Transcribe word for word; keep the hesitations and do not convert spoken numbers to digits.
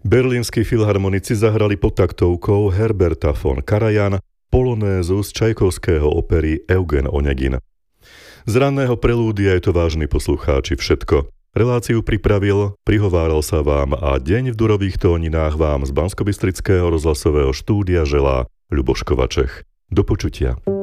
Berlínski filharmonici zahrali pod taktovkou Herberta von Karajan polonézu z Čajkovského opery Eugen Onegin. Z ranného prelúdia je to, vážni poslucháči, všetko. Reláciu pripravil, prihováral sa vám a deň v durových tóninách vám z Banskobystrického rozhlasového štúdia želá Ľuboš Kovačech. Do počutia.